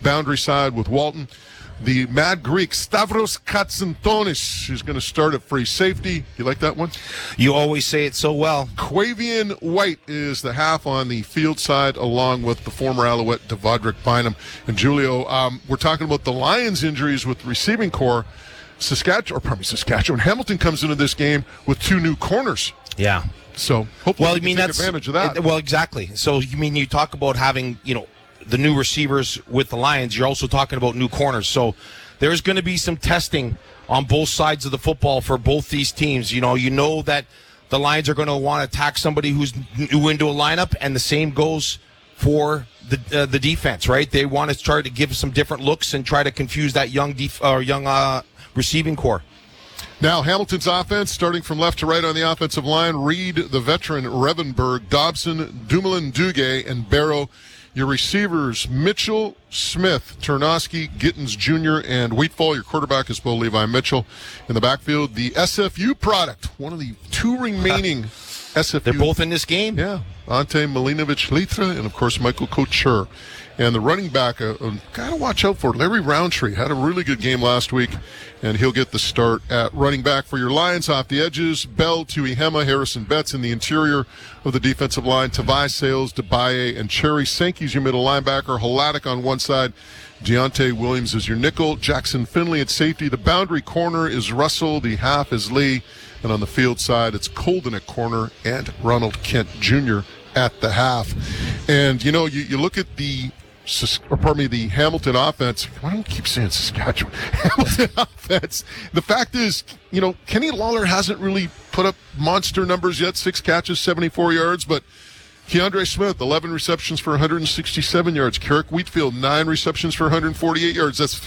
boundary side with Walton. The Mad Greek, Stavros Katsantonis, is going to start at free safety. You like that one? You always say it so well. Quavian White is the half on the field side, along with the former Alouette, Devondrick Bynum. And Julio, we're talking about the Lions' injuries with the receiving corps. Saskatchewan. Hamilton comes into this game with 2 new corners. Yeah. So hopefully we can take advantage of that. Well, exactly. So you talk about having, the new receivers with the Lions, you're also talking about new corners. So there's going to be some testing on both sides of the football for both these teams. You know that the Lions are going to want to attack somebody who's new into a lineup, and the same goes for the defense, right? They want to try to give some different looks and try to confuse that young receiving corps. Now, Hamilton's offense, starting from left to right on the offensive line, Reed, the veteran, Revenberg, Dobson, Dumoulin, Duguay, and Barrow. Your receivers, Mitchell, Smith, Ternosky, Gittins Jr., and Wheatfall. Your quarterback is Bo Levi Mitchell. In the backfield, the SFU product, one of the 2 remaining SFU. They're both in this game? Yeah. Ante Milinovic-Litra and, of course, Michael Couture. And the running back, got to watch out for Larry Roundtree. Had a really good game last week, and he'll get the start at running back for your Lions. Off the edges, Bell, Tuihema, Harrison Betts in the interior of the defensive line. Tavai Sales, Debaye, and Cherry. Sankey's your middle linebacker. Holatic on one side. Deontay Williams is your nickel. Jackson Finley at safety. The boundary corner is Russell. The half is Lee. And on the field side, it's Colden at corner and Ronald Kent Jr. at the half. And, you look at the Hamilton offense. Why don't I keep saying Saskatchewan? Hamilton offense. The fact is, Kenny Lawler hasn't really put up monster numbers yet. 6 catches, 74 yards, but Keandre Smith, 11 receptions for 167 yards. Carrick Wheatfield, 9 receptions for 148 yards. That's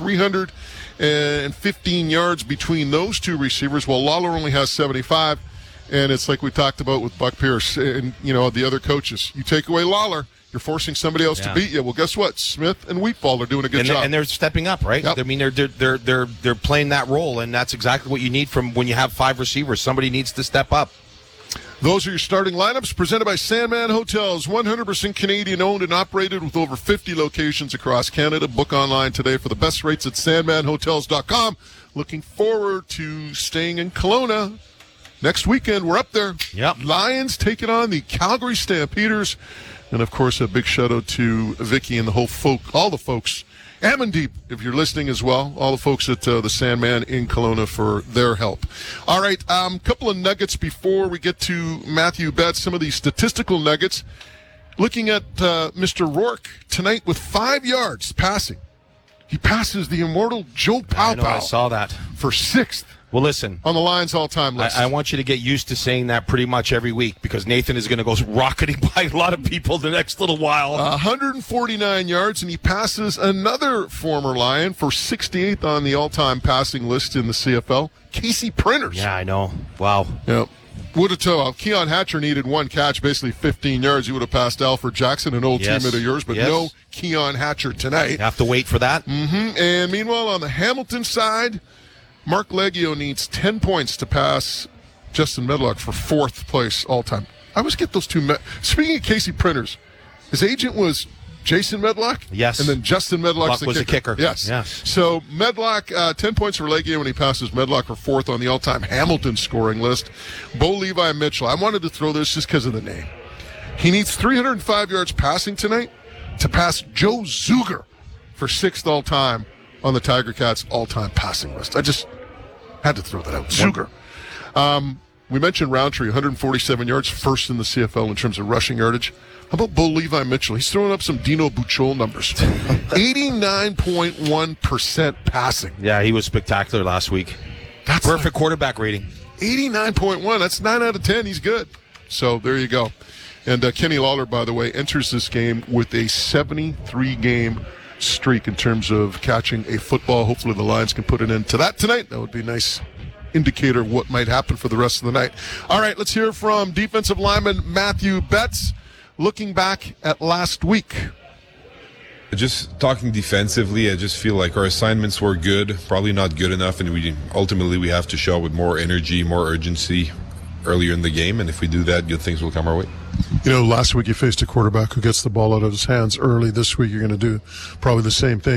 315 yards between those 2 receivers, while Lawler only has 75. And it's like we talked about with Buck Pierce and, the other coaches. You take away Lawler, you're forcing somebody else to beat you. Well, guess what? Smith and Wheatfall are doing a good job. And they're stepping up, right? Yep. I mean, they're playing that role, and that's exactly what you need from when you have 5 receivers. Somebody needs to step up. Those are your starting lineups presented by Sandman Hotels, 100% Canadian owned and operated with over 50 locations across Canada. Book online today for the best rates at sandmanhotels.com. Looking forward to staying in Kelowna next weekend. We're up there. Yep. Lions taking on the Calgary Stampeders. And, of course, a big shout-out to Vicky and all the folks, Amandeep, if you're listening as well, all the folks at the Sandman in Kelowna for their help. All right, couple of nuggets before we get to Matthew Betts, some of these statistical nuggets. Looking at Mr. Rourke tonight with 5 yards passing. He passes the immortal Joe Paopao. I saw that. For 6th. Well, listen. On the Lions all-time list. I want you to get used to saying that pretty much every week because Nathan is going to go rocketing by a lot of people the next little while. 149 yards, and he passes another former Lion for 68th on the all-time passing list in the CFL, Casey Printers. Yeah, I know. Wow. Yep. Would have told Keon Hatcher needed 1 catch, basically 15 yards. He would have passed Alfred Jackson, an old teammate of yours, but no Keon Hatcher tonight. You have to wait for that. Mm-hmm. And meanwhile, on the Hamilton side, Mark Leggio needs 10 points to pass Justin Medlock for 4th place all-time. I always get those two. Speaking of Casey Printers, his agent was Jason Medlock. Yes. And then Justin Medlock was the kicker. Yes. So Medlock, 10 points for Leggio when he passes Medlock for 4th on the all-time Hamilton scoring list. Bo Levi Mitchell. I wanted to throw this just because of the name. He needs 305 yards passing tonight to pass Joe Zuger for 6th all-time on the Tiger Cats all-time passing list. I just had to throw that out. Zuger. We mentioned Roundtree, 147 yards, 1st in the CFL in terms of rushing yardage. How about Bo Levi Mitchell? He's throwing up some Dino Buchol numbers. 89.1% passing. Yeah, he was spectacular last week. That's perfect quarterback rating. 89.1. That's 9 out of 10. He's good. So there you go. And Kenny Lawler, by the way, enters this game with a 73-game streak in terms of catching a football. Hopefully the Lions can put an end to that tonight. That would be a nice indicator of what might happen for the rest of the night. All right, let's hear from defensive lineman Matthew Betts. Looking back at last week. Just talking defensively, I just feel like our assignments were good, probably not good enough, and we have to show up with more energy, more urgency earlier in the game, and if we do that, good things will come our way. You know, last week you faced a quarterback who gets the ball out of his hands early. This week you're going to do probably the same thing.